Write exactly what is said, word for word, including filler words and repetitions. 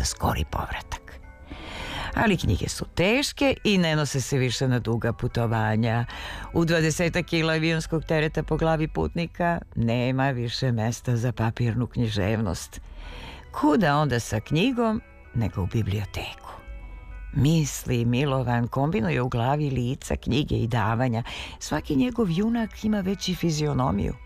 skori povratak. Ali knjige su teške i ne nose se više na duga putovanja. U dvadesetak kila avionskog tereta po glavi putnika nema više mesta za papirnu književnost. Kuda onda sa knjigom nego u biblioteku? Misli Milovan kombinuje u glavi lica, knjige i davanja. Svaki njegov junak ima veći fizionomiju.